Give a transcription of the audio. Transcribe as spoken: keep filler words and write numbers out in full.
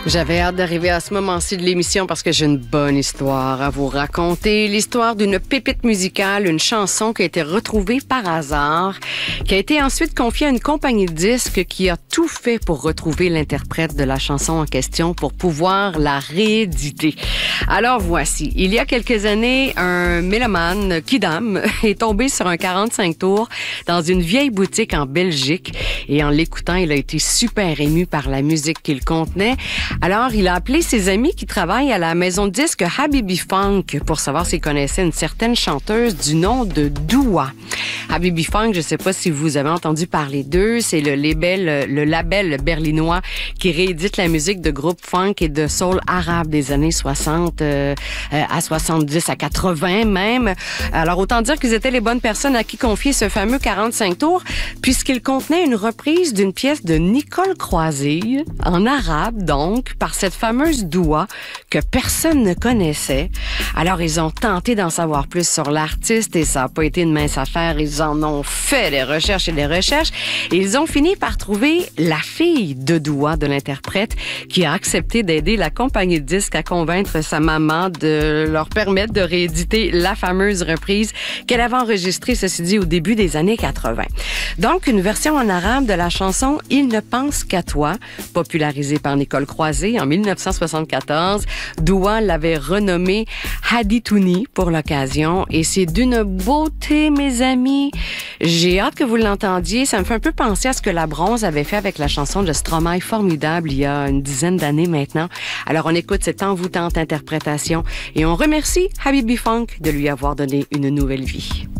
J'avais hâte d'arriver à ce moment-ci de l'émission parce que j'ai une bonne histoire à vous raconter. L'histoire d'une pépite musicale, une chanson qui a été retrouvée par hasard, qui a été ensuite confiée à une compagnie de disques qui a tout fait pour retrouver l'interprète de la chanson en question pour pouvoir la rééditer. Alors voici, il y a quelques années, un mélomane, Kidam, est tombé sur un quarante-cinq tours dans une vieille boutique en Belgique et en l'écoutant, il a été super ému par la musique qu'il contenait. Alors, il a appelé ses amis qui travaillent à la maison de disques Habibi Funk pour savoir s'ils connaissaient une certaine chanteuse du nom de Doua. Habibi Funk, je ne sais pas si vous avez entendu parler d'eux, c'est le label, le label berlinois qui réédite la musique de groupes funk et de soul arabe des années soixante euh, à soixante-dix, à quatre-vingts même. Alors, autant dire qu'ils étaient les bonnes personnes à qui confier ce fameux quarante-cinq tours, puisqu'il contenait une reprise d'une pièce de Nicole Croisille, en arabe donc, par cette fameuse Doua que personne ne connaissait. Alors, ils ont tenté d'en savoir plus sur l'artiste et ça n'a pas été une mince affaire. Ils en ont fait des recherches et des recherches et ils ont fini par trouver la fille de Doua, de l'interprète, qui a accepté d'aider la compagnie de disques à convaincre sa maman de leur permettre de rééditer la fameuse reprise qu'elle avait enregistrée, ceci dit, au début des années quatre-vingts. Donc, une version en arabe de la chanson « Il ne pense qu'à toi », popularisée par Nicole Croisille en mille neuf cent soixante-quatorze. Doua l'avait renommée Haditouni pour l'occasion et c'est d'une beauté, mes amis. J'ai hâte que vous l'entendiez. Ça me fait un peu penser à ce que la Bronze avait fait avec la chanson de Stromae Formidable il y a une dizaine d'années maintenant. Alors on écoute cette envoûtante interprétation et on remercie Habibi Funk de lui avoir donné une nouvelle vie.